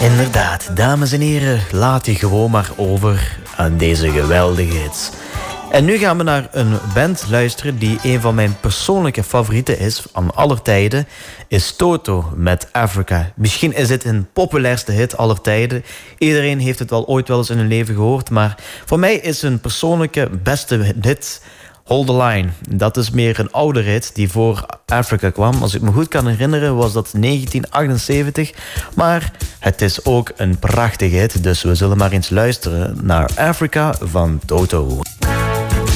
Inderdaad, dames en heren, laat je gewoon maar over aan deze geweldige hits. En nu gaan we naar een band luisteren die een van mijn persoonlijke favorieten is van aller tijden, is Toto met Africa. Misschien is dit een populairste hit aller tijden. Iedereen heeft het wel ooit wel eens in hun leven gehoord, maar voor mij is een persoonlijke beste hit Hold the Line. Dat is meer een oude hit die voor Africa kwam. Als ik me goed kan herinneren was dat 1978. Maar het is ook een prachtige hit, dus we zullen maar eens luisteren naar Africa van Toto.